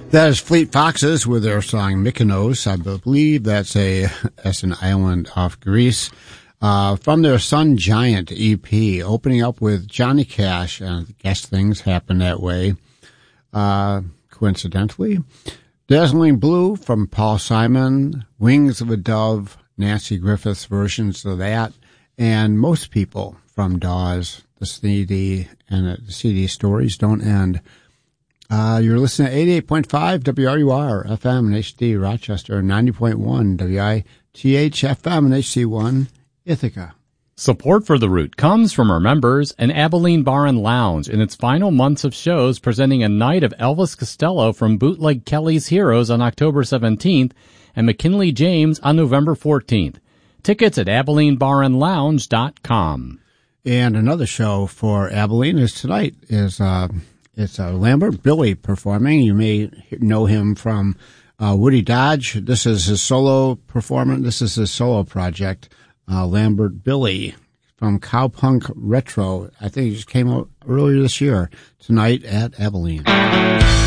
That is Fleet Foxes with their song Mykonos. I believe that's an island off Greece. From their Sun Giant EP, opening up with Johnny Cash, and I guess things happen that way, coincidentally. Dazzling Blue from Paul Simon, Wings of a Dove, Nancy Griffith's versions of that, and Most People from Dawes, the CD, and the CD Stories Don't End. You're listening to 88.5 WRUR FM and HD Rochester, 90.1 WITH FM and HC1 Ithaca. Support for The Root comes from our members and Abilene Bar and Lounge in its final months of shows, presenting a night of Elvis Costello from Bootleg Kelly's Heroes on October 17th and McKinley James on November 14th. Tickets at AbileneBarandLounge.com. And another show for Abilene is tonight. It's Lambert Billy performing. You may know him from Woody Dodge. This is his solo performance. This is his solo project, Lambert Billy from Cowpunk Retro. I think it just came out earlier this year, tonight at Abilene.